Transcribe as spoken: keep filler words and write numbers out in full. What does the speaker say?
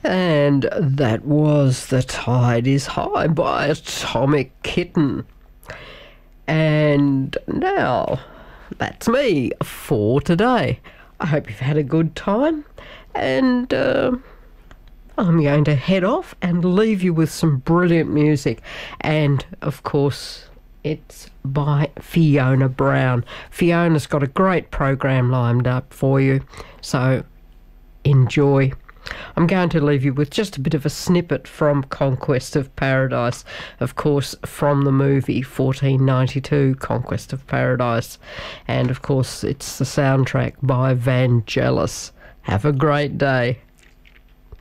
And that was The Tide is High by Atomic Kitten. And now, that's me for today. I hope you've had a good time. And uh, I'm going to head off and leave you with some brilliant music. And, of course, it's by Fiona Brown. Fiona's got a great program lined up for you. So, enjoy. I'm going to leave you with just a bit of a snippet from Conquest of Paradise, of course, from the movie fourteen ninety-two, Conquest of Paradise. And, of course, it's the soundtrack by Vangelis. Have a great day.